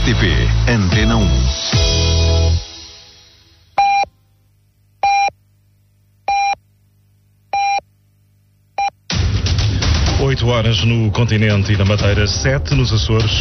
PCP Antena 1. Oito horas no continente e na Madeira, 7 nos Açores.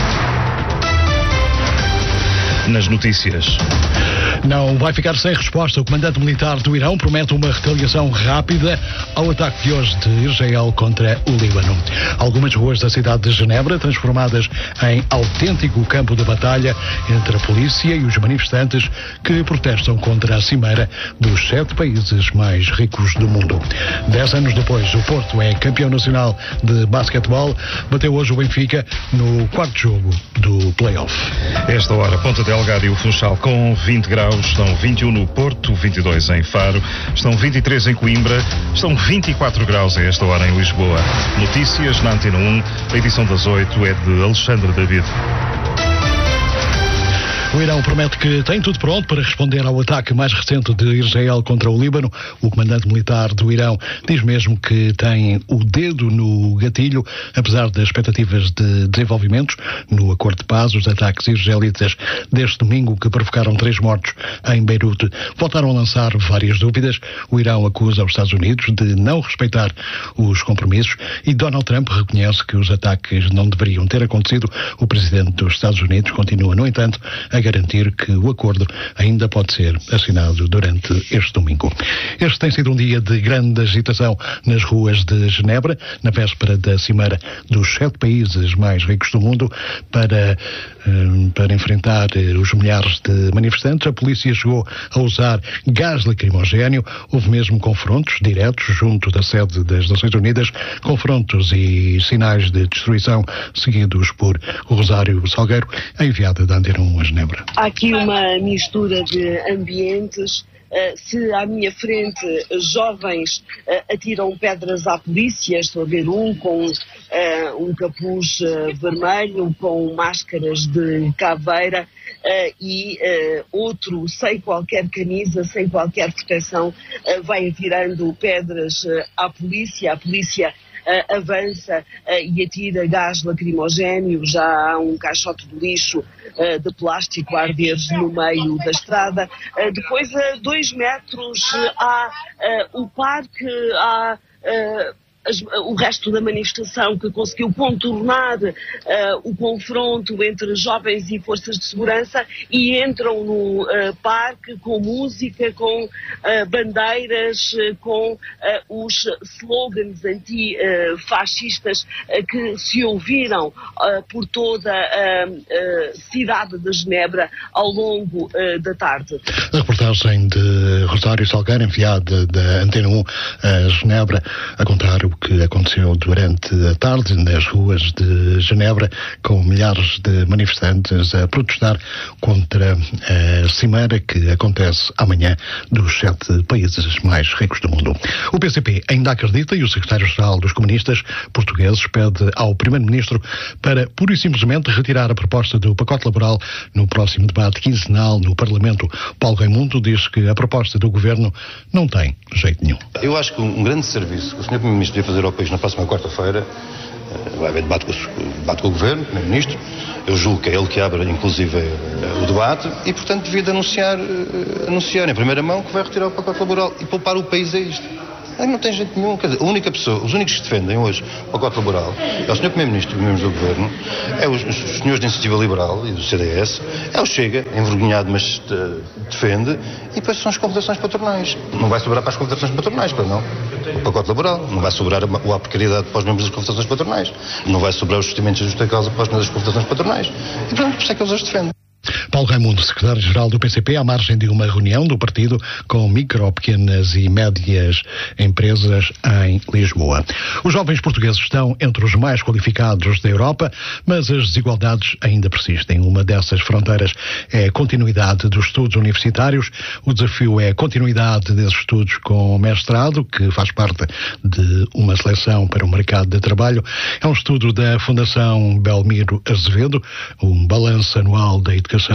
Nas notícias. Não vai ficar sem resposta. O comandante militar do Irão promete uma retaliação rápida ao ataque de hoje de Israel contra o Líbano. Algumas ruas da cidade de Genebra transformadas em autêntico campo de batalha entre a polícia e os manifestantes que protestam contra a cimeira dos 7 países mais ricos do mundo. 10 anos depois, o Porto é campeão nacional de basquetebol. Bateu hoje o Benfica no quarto jogo do play-off. Esta hora, Ponta Delgada e o Funchal com 20 graus. Estão 21 no Porto, 22 em Faro, estão 23 em Coimbra, estão 24 graus a esta hora em Lisboa. Notícias na Antena 1, a edição das 8 é de Alexandre David. O Irão promete que tem tudo pronto para responder ao ataque mais recente de Israel contra o Líbano. O comandante militar do Irão diz mesmo que tem o dedo no gatilho, apesar das expectativas de desenvolvimentos no acordo de paz. Os ataques israelitas deste domingo, que provocaram 3 mortos em Beirute, voltaram a lançar várias dúvidas. O Irão acusa os Estados Unidos de não respeitar os compromissos e Donald Trump reconhece que os ataques não deveriam ter acontecido. O presidente dos Estados Unidos continua, no entanto, a garantir que o acordo ainda pode ser assinado durante este domingo. Este tem sido um dia de grande agitação nas ruas de Genebra, na véspera da cimeira dos 7 países mais ricos do mundo, para enfrentar os milhares de manifestantes. A polícia chegou a usar gás lacrimogéneo. Houve mesmo confrontos diretos junto da sede das Nações Unidas, confrontos e sinais de destruição seguidos por Rosário Salgueiro, a enviada da Antena 1 a Genebra. Há aqui uma mistura de ambientes. Se à minha frente jovens atiram pedras à polícia, estou a ver um com um capuz vermelho, com máscaras de caveira, e outro sem qualquer camisa, sem qualquer proteção, vai atirando pedras à polícia. A polícia avança e atira gás lacrimogéneo. Já há um caixote de lixo de plástico a arder no meio da estrada. Depois, a 2 metros, há o parque, há o resto da manifestação que conseguiu contornar o confronto entre jovens e forças de segurança e entram no parque com música, com bandeiras, com os slogans antifascistas que se ouviram por toda a cidade de Genebra ao longo da tarde. A reportagem de Rosário Salgueiro, enviada da Antena 1 a Genebra, a contar o que aconteceu durante a tarde nas ruas de Genebra, com milhares de manifestantes a protestar contra a cimeira que acontece amanhã dos 7 países mais ricos do mundo. O PCP ainda acredita, e o secretário-geral dos comunistas portugueses pede ao primeiro-ministro para pura e simplesmente retirar a proposta do pacote laboral no próximo debate quinzenal no Parlamento. Paulo Raimundo diz que a proposta do governo não tem jeito nenhum. Eu acho que um grande serviço que o Sr. Primeiro-Ministro devia fazer ao país na próxima quarta-feira, vai haver debate com o Governo, o Primeiro-Ministro. Eu julgo que é ele que abre, inclusive, o debate e, portanto, devia de anunciar em primeira mão que vai retirar o pacote laboral e poupar o país a isto. Não tem jeito nenhum. Quer dizer, a única pessoa, os únicos que defendem hoje o pacote laboral é o Sr. Primeiro-Ministro e os membros do Governo, é os senhores da Iniciativa Liberal e do CDS, é o Chega, envergonhado, mas defende, e depois são as confederações patronais. Não vai sobrar para as confederações patronais, para não. O pacote laboral. Não vai sobrar a precariedade para os membros das confederações patronais. Não vai sobrar os vestimentos de justa causa para os membros das confederações patronais. E, portanto, por isso é que eles os defendem. Paulo Raimundo, secretário-geral do PCP, à margem de uma reunião do partido com micro, pequenas e médias empresas em Lisboa. Os jovens portugueses estão entre os mais qualificados da Europa, mas as desigualdades ainda persistem. Uma dessas fronteiras é a continuidade dos estudos universitários. O desafio é a continuidade desses estudos com mestrado, que faz parte de uma seleção para o mercado de trabalho. É um estudo da Fundação Belmiro Azevedo, um balanço anual da educação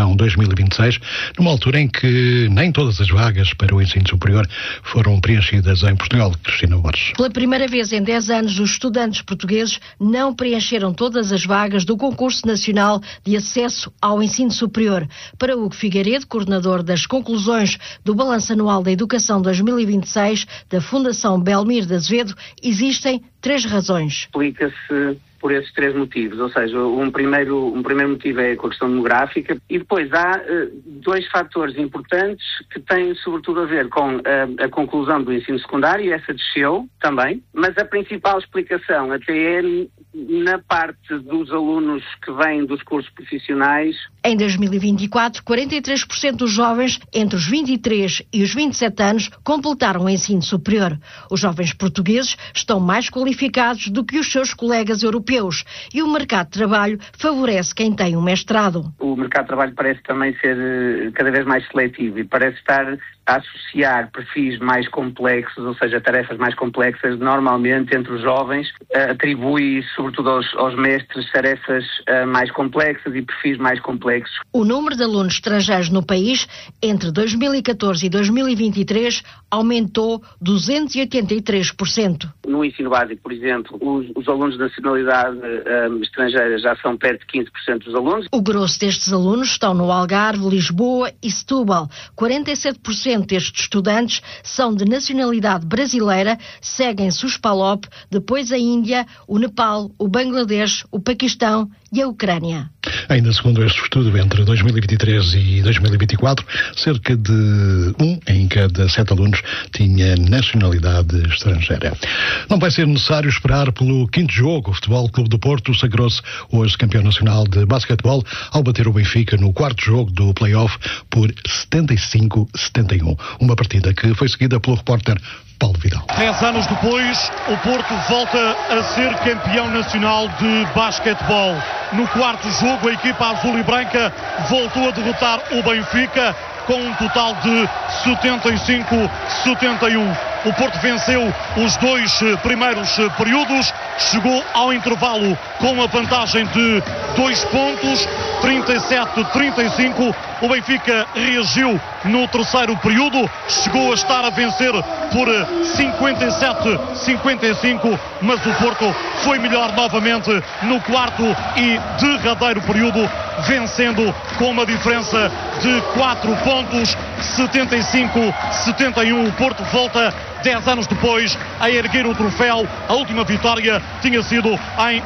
Educação 2026, numa altura em que nem todas as vagas para o ensino superior foram preenchidas em Portugal. Cristina Borges. Pela primeira vez em 10 anos, os estudantes portugueses não preencheram todas as vagas do Concurso Nacional de Acesso ao Ensino Superior. Para Hugo Figueiredo, coordenador das conclusões do Balanço Anual da Educação 2026 da Fundação Belmiro de Azevedo, existem 3 razões. Explica-se por esses 3 motivos, ou seja, um primeiro motivo é com a questão demográfica e depois há 2 fatores importantes que têm sobretudo a ver com a conclusão do ensino secundário, e essa desceu também, mas a principal explicação até é na parte dos alunos que vêm dos cursos profissionais. Em 2024, 43% dos jovens entre os 23 e os 27 anos completaram o ensino superior. Os jovens portugueses estão mais qualificados do que os seus colegas europeus e o mercado de trabalho favorece quem tem um mestrado. O mercado de trabalho parece também ser cada vez mais seletivo e parece estar a associar perfis mais complexos, ou seja, tarefas mais complexas, normalmente entre os jovens, atribui sobretudo aos mestres tarefas mais complexas e perfis mais complexos. O número de alunos estrangeiros no país entre 2014 e 2023 aumentou 283%. No ensino básico, por exemplo, os alunos de nacionalidade estrangeira já são perto de 15% dos alunos. O grosso destes alunos estão no Algarve, Lisboa e Setúbal. 47% destes estudantes são de nacionalidade brasileira, seguem-se os PALOP, depois a Índia, o Nepal, o Bangladesh, o Paquistão e a Ucrânia. Ainda segundo este estudo, entre 2023 e 2024, cerca de 1 em cada 7 alunos tinha nacionalidade estrangeira. Não vai ser necessário esperar pelo 5º jogo. O Futebol Clube do Porto sagrou-se hoje campeão nacional de basquetebol ao bater o Benfica no 4º jogo do play-off por 75-71. Uma partida que foi seguida pelo repórter Paulo Vidal. 10 anos depois, o Porto volta a ser campeão nacional de basquetebol. No 4º jogo, a equipa azul e branca voltou a derrotar o Benfica com um total de 75-71. O Porto venceu os 2 primeiros períodos, chegou ao intervalo com uma vantagem de 2 pontos, 37-35. O Benfica reagiu no 3º período, chegou a estar a vencer por 57-55, mas o Porto foi melhor novamente no 4º e derradeiro período, vencendo com uma diferença de 4 pontos, 75-71. O Porto volta 10 anos depois a erguer o troféu. A última vitória tinha sido em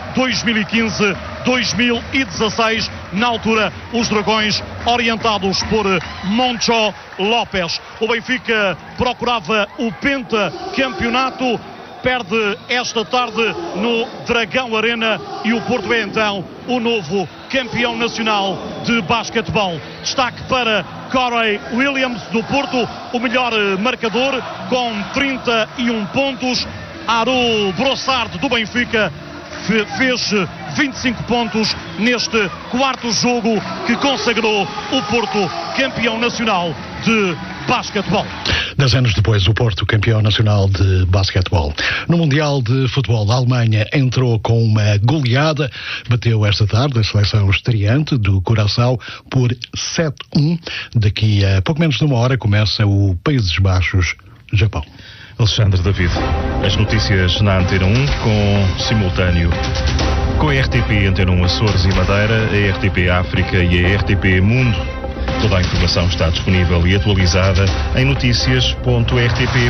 2015-2016. Na altura, os Dragões, orientados por Moncho Lopes. O Benfica procurava o pentacampeonato, perde esta tarde no Dragão Arena e o Porto é então o novo campeão nacional de basquetebol. Destaque para Corey Williams do Porto, o melhor marcador com 31 pontos. Aru Brossard do Benfica fez 25 pontos neste 4º jogo que consagrou o Porto campeão nacional de basquetebol. 10 anos depois, o Porto campeão nacional de basquetebol. No Mundial de Futebol, a Alemanha entrou com uma goleada, bateu esta tarde a seleção estreante do Curaçao por 7-1. Daqui a pouco menos de uma hora começa o Países Baixos-Japão. Alexandre David, as notícias na Antena 1 com simultâneo com a RTP Antena 1 Açores e Madeira, a RTP África e a RTP Mundo. Toda a informação está disponível e atualizada em noticias.rtp.pt.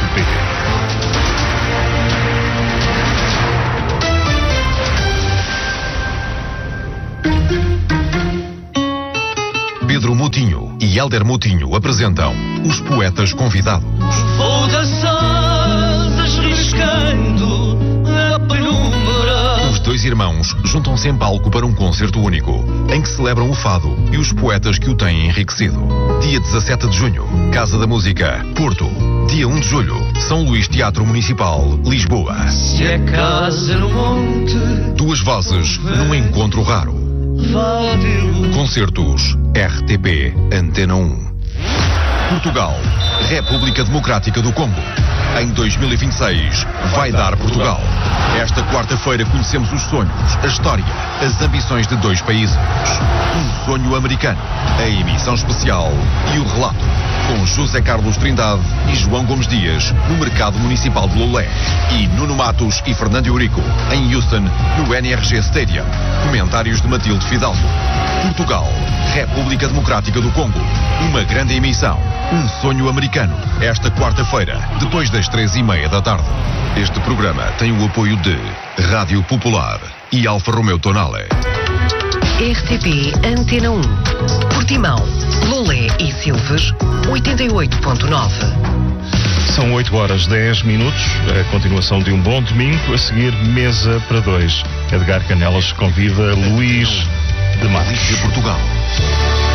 Pedro Moutinho e Hélder Moutinho apresentam Os Poetas Convidados. Vou dançar riscando a penumbra. Os 2 irmãos juntam-se em palco para um concerto único, em que celebram o fado e os poetas que o têm enriquecido. Dia 17 de junho, Casa da Música, Porto. Dia 1 de julho, São Luís Teatro Municipal, Lisboa. Se é casa no monte, 2 vozes num encontro raro. Concertos RTP Antena 1. Portugal, República Democrática do Congo. Em 2026, vai dar Portugal. Esta quarta-feira conhecemos os sonhos, a história, as ambições de dois países. Um sonho americano, a emissão especial e o relato, com José Carlos Trindade e João Gomes Dias, no Mercado Municipal de Lolé. E Nuno Matos e Fernando Eurico, em Houston, no NRG Stadium. Comentários de Matilde Fidalgo. Portugal, República Democrática do Congo. Uma grande emissão, um sonho americano. Esta quarta-feira, depois das 3:30 da tarde. Este programa tem o apoio de Rádio Popular e Alfa Romeo Tonale. RTP Antena 1. Portimão, Lolé e Silves, 88.9. São 8h10. A continuação de um bom domingo. A seguir, mesa para dois. Edgar Canelas convida Luís de Matos. Portugal.